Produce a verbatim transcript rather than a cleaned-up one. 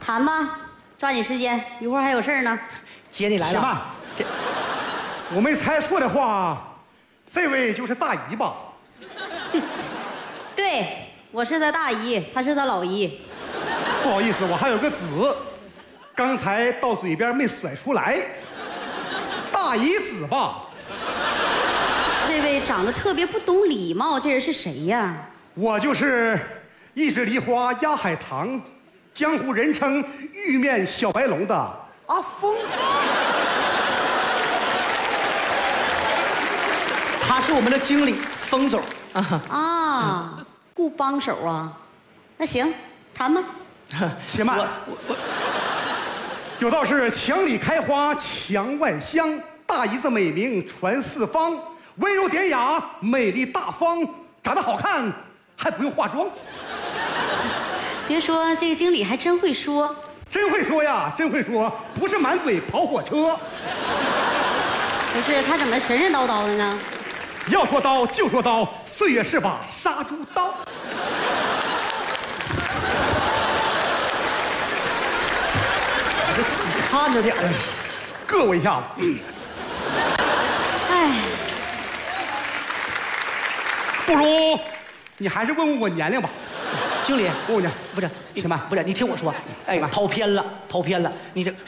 谈吧，抓紧时间，一会儿还有事儿呢。 姐，你来了。 慢，这我没猜错的话，这位就是大姨吧？ 对，我是他大姨，他是他老姨。 不好意思，我还有个子，刚才到嘴边没甩出来。大姨子吧？ 这位长得特别不懂礼貌，这人是谁呀？ 我就是一枝梨花压海棠，江湖人称玉面小白龙的阿峰。 他是我们的经理峰总啊。 啊，顾帮手啊。那行，谈吧。 且慢， 我我有道是墙里开花墙外香，大姨子美名传四方，温柔典雅，美丽大方，长得好看还不用化妆。 别说这个经理还真会说， 真会说呀，真会说，不是满嘴跑火车。 不是他怎么神神叨叨的呢？ 要说刀就说刀，岁月是把杀猪刀。 你自己看着点儿啊！ 硌我一下子。 哎， 不如你还是问问我年龄吧。 经理， 问问你， 不是， 且慢， 不是，你听我说，哎，跑偏了，跑偏了，你这。